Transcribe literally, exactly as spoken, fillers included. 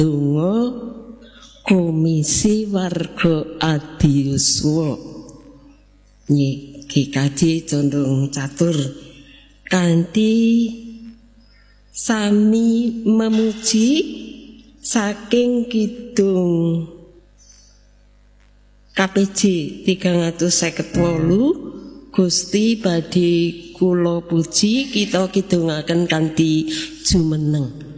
Donga Komisi Warga Adiyuswa Nyi Ki Kaji Condong Catur kanthi sami memuji saking kidung K P J tigang atus seket wolu Gusti badhe kula puji kita kidungaken kanthi jumeneng.